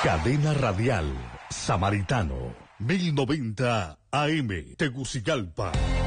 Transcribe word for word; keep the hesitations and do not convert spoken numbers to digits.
Cadena Radial Samaritano, mil noventa A M, Tegucigalpa.